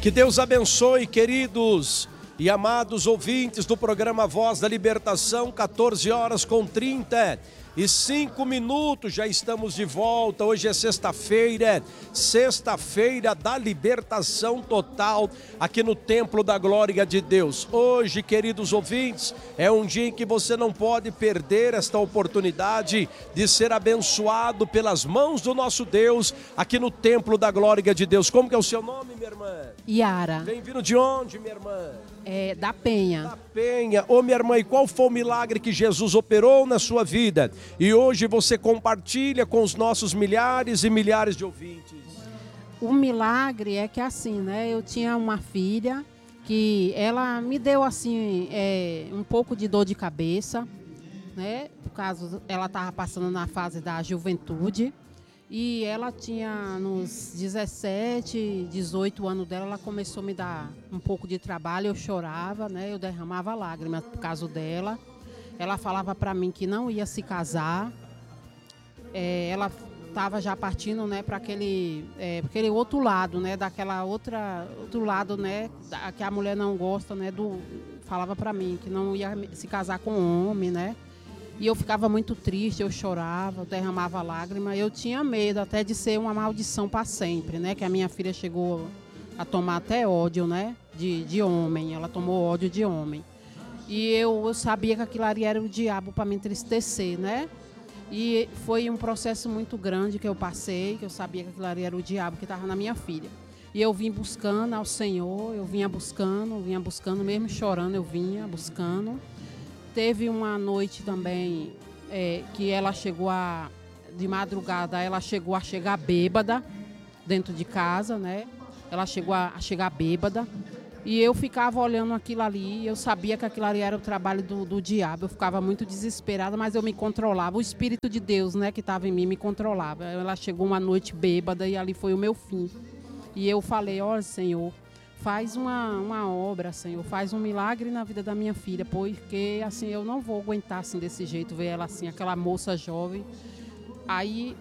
Que Deus abençoe, queridos e amados ouvintes do programa Voz da Libertação, 14h35, já estamos de volta. Hoje é sexta-feira da libertação total aqui no Templo da Glória de Deus. Hoje, queridos ouvintes, é um dia em que você não pode perder esta oportunidade de ser abençoado pelas mãos do nosso Deus aqui no Templo da Glória de Deus. Como que é o seu nome, minha irmã? Yara. Vem vindo de onde, minha irmã? Da Penha. Da Penha. Ô, minha irmã, e qual foi o milagre que Jesus operou na sua vida? E hoje você compartilha com os nossos milhares e milhares de ouvintes. O milagre é que assim, né? Eu tinha uma filha que ela me deu assim um pouco de dor de cabeça, né? Por causa ela estava passando na fase da juventude. E ela tinha, nos 17, 18 anos dela, ela começou a me dar um pouco de trabalho, eu chorava, né? Eu derramava lágrimas por causa dela. Ela falava para mim que não ia se casar. Ela estava já partindo, né, para aquele outro lado, né? Daquela outro lado, né? Que a mulher não gosta, né? Falava para mim que não ia se casar com homem, né? E eu ficava muito triste, eu chorava, eu derramava lágrimas. Eu tinha medo até de ser uma maldição para sempre, né? Que a minha filha chegou a tomar até ódio, né? De homem, ela tomou ódio de homem. E eu sabia que aquilo ali era o diabo para me entristecer, né? E foi um processo muito grande que eu passei, que eu sabia que aquilo ali era o diabo que estava na minha filha. E eu vim buscando ao Senhor, eu vinha buscando, mesmo chorando, eu vinha buscando. Teve uma noite também que ela chegou de madrugada, ela chegou a chegar bêbada dentro de casa, né? Ela chegou a chegar bêbada e eu ficava olhando aquilo ali, eu sabia que aquilo ali era o trabalho do diabo, eu ficava muito desesperada, mas eu me controlava, o Espírito de Deus, né, que estava em mim me controlava. Ela chegou uma noite bêbada e ali foi o meu fim. E eu falei, olha, Senhor, faz uma obra, Senhor, faz um milagre na vida da minha filha, porque assim eu não vou aguentar assim desse jeito, ver ela assim, aquela moça jovem. Aí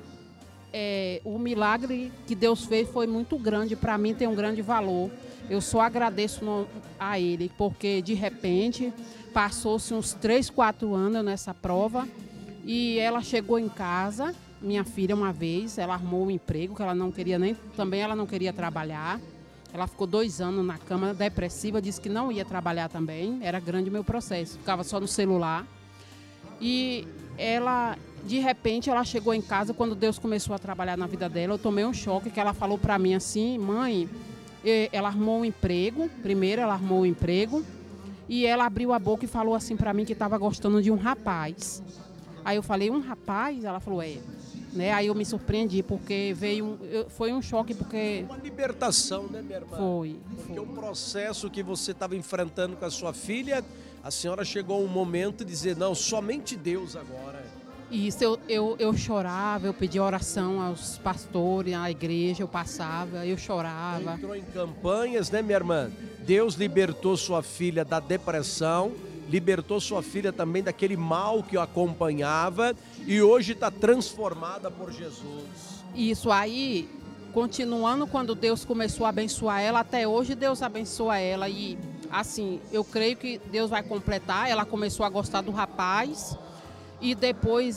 o milagre que Deus fez foi muito grande, para mim tem um grande valor. Eu só agradeço a Ele, porque de repente passou-se uns 3, 4 anos nessa prova e ela chegou em casa, minha filha uma vez, ela arrumou um emprego que ela não queria ela não queria trabalhar. Ela ficou 2 anos na cama, depressiva, disse que não ia trabalhar também. Era grande o meu processo, ficava só no celular. E ela, de repente, ela chegou em casa, quando Deus começou a trabalhar na vida dela, eu tomei um choque, que ela falou para mim assim, mãe, ela arrumou um emprego, primeiro ela arrumou um emprego, e ela abriu a boca e falou assim para mim que estava gostando de um rapaz. Aí eu falei, um rapaz? Ela falou, né? Aí eu me surpreendi, porque foi um choque, porque... Uma libertação, né, minha irmã? Foi. Porque o processo que você estava enfrentando com a sua filha, a senhora chegou um momento de dizer, não, somente Deus agora. Isso, eu chorava, eu pedia oração aos pastores, à igreja, eu passava, eu chorava. Entrou em campanhas, né, minha irmã? Deus libertou sua filha da depressão, libertou sua filha também daquele mal que o acompanhava e hoje está transformada por Jesus. Isso aí, continuando quando Deus começou a abençoar ela, até hoje Deus abençoa ela e assim, eu creio que Deus vai completar. Ela começou a gostar do rapaz e depois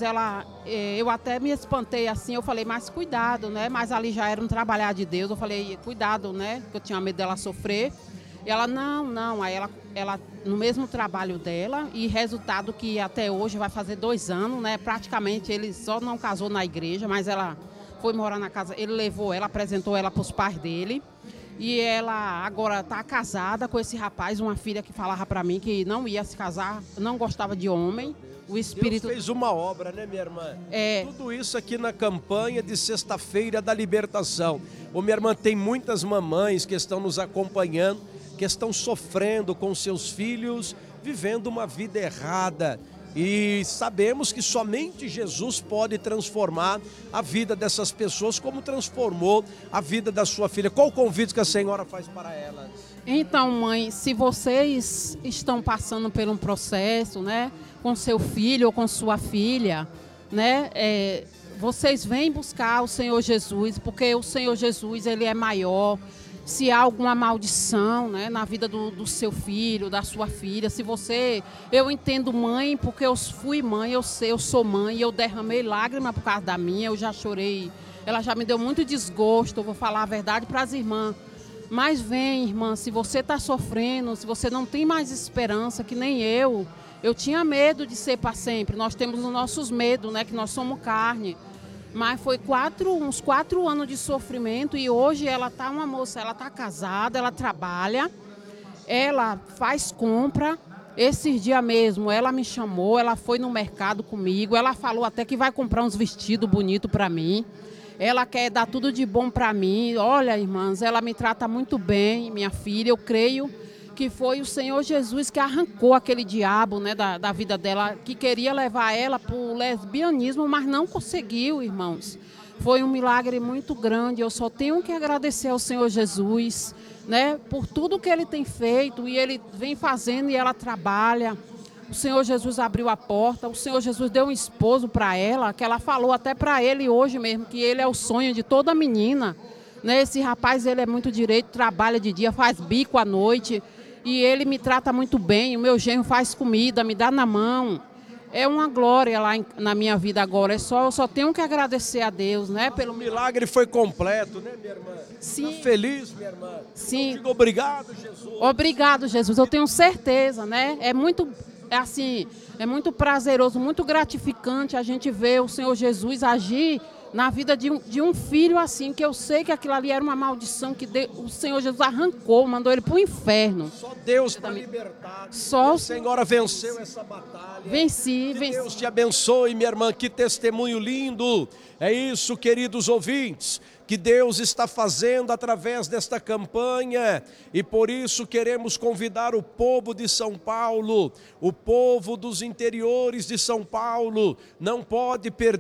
eu até me espantei assim, eu falei, mas cuidado, né? Mas ali já era um trabalhar de Deus, eu falei, cuidado, né? Porque eu tinha medo dela sofrer. E ela, não, aí ela no mesmo trabalho dela e resultado que até hoje vai fazer 2 anos, né? Praticamente ele só não casou na igreja, mas ela foi morar na casa, ele levou ela, apresentou ela para os pais dele e ela agora está casada com esse rapaz, uma filha que falava para mim que não ia se casar, não gostava de homem. O Espírito... Deus fez uma obra, né, minha irmã? Tudo isso aqui na campanha de sexta-feira da libertação. Ô, minha irmã, tem muitas mamães que estão nos acompanhando, que estão sofrendo com seus filhos, vivendo uma vida errada. E sabemos que somente Jesus pode transformar a vida dessas pessoas, como transformou a vida da sua filha. Qual o convite que a senhora faz para elas? Então, mãe, se vocês estão passando por um processo, né, com seu filho ou com sua filha, né, vocês vêm buscar o Senhor Jesus, porque o Senhor Jesus, ele é maior. se há alguma maldição, né, na vida do seu filho, da sua filha. Se você... Eu entendo mãe, porque eu fui mãe, eu sei, eu sou mãe, eu derramei lágrima por causa da minha, eu já chorei. Ela já me deu muito desgosto, eu vou falar a verdade para as irmãs. Mas vem, irmã, se você está sofrendo, se você não tem mais esperança, que nem eu tinha medo de ser para sempre. Nós temos os nossos medos, né, que nós somos carne. Mas foi uns 4 anos de sofrimento e hoje ela tá uma moça, ela tá casada, ela trabalha, ela faz compra. Esses dias mesmo ela me chamou, ela foi no mercado comigo, ela falou até que vai comprar uns vestidos bonitos para mim. Ela quer dar tudo de bom para mim. Olha, irmãs, ela me trata muito bem, minha filha. Eu creio que foi o Senhor Jesus que arrancou aquele diabo, né, da vida dela, que queria levar ela para o lesbianismo, mas não conseguiu, irmãos. Foi um milagre muito grande. Eu só tenho que agradecer ao Senhor Jesus, né, por tudo que Ele tem feito e Ele vem fazendo e ela trabalha. O Senhor Jesus abriu a porta, o Senhor Jesus deu um esposo para ela, que ela falou até para ele hoje mesmo, que ele é o sonho de toda menina. Né? Esse rapaz, ele é muito direito, trabalha de dia, faz bico à noite. E ele me trata muito bem, o meu genro faz comida, me dá na mão. É uma glória lá na minha vida agora. Eu só tenho que agradecer a Deus, né? O milagre foi completo, né, minha irmã? Sim. Tá feliz, minha irmã? Sim. Eu digo obrigado, Jesus. Obrigado, Jesus. Eu tenho certeza, né? É muito prazeroso, muito gratificante a gente ver o Senhor Jesus agir na vida de um filho assim, que eu sei que aquilo ali era uma maldição que o Senhor Jesus arrancou, mandou ele para o inferno. Só Deus para libertar. Só a senhora venceu essa batalha. Venci. Deus te abençoe, minha irmã, que testemunho lindo. É isso, queridos ouvintes, que Deus está fazendo através desta campanha, e por isso queremos convidar o povo de São Paulo, o povo dos interiores de São Paulo, não pode perder